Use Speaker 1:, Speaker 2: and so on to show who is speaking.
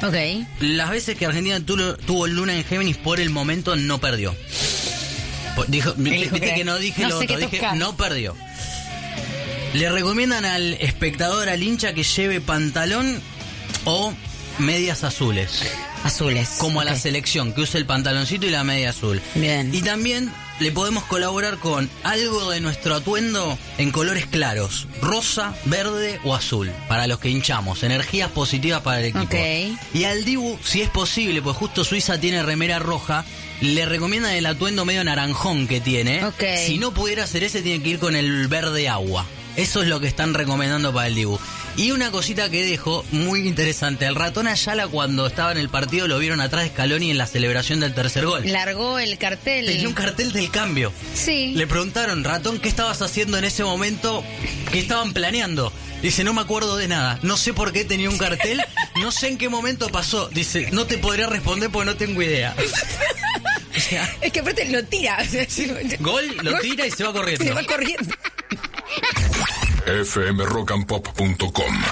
Speaker 1: Ok.
Speaker 2: Las veces que Argentina tuvo luna en Géminis, por el momento no perdió. Viste que no dije lo otro, dije no perdió. Le recomiendan al espectador, al hincha, que lleve pantalón o medias azules.
Speaker 1: Azules.
Speaker 2: Como a la selección, que use el pantaloncito y la media azul.
Speaker 1: Bien.
Speaker 2: Y también le podemos colaborar con algo de nuestro atuendo en colores claros: rosa, verde o azul, para los que hinchamos. Energías positivas para el equipo.
Speaker 1: Ok.
Speaker 2: Y al Dibu, si es posible, pues justo Suiza tiene remera roja, le recomiendan el atuendo medio naranjón que tiene.
Speaker 1: Ok.
Speaker 2: Si no pudiera hacer ese, tiene que ir con el verde agua. Eso es lo que están recomendando para el Dibu. Y una cosita que dejo muy interesante: al ratón Ayala, cuando estaba en el partido, lo vieron atrás de Scaloni en la celebración del tercer gol.
Speaker 1: Largó el cartel.
Speaker 2: Tenía un cartel del cambio.
Speaker 1: Sí.
Speaker 2: Le preguntaron: ratón, ¿qué estabas haciendo en ese momento? ¿Qué estaban planeando? Dice: no me acuerdo de nada, no sé por qué tenía un cartel, no sé en qué momento pasó. Dice: no te podría responder porque no tengo idea. O sea,
Speaker 1: es que aparte lo tira.
Speaker 2: Gol, lo tira y se va corriendo.
Speaker 1: Se va corriendo.
Speaker 3: fmrockandpop.com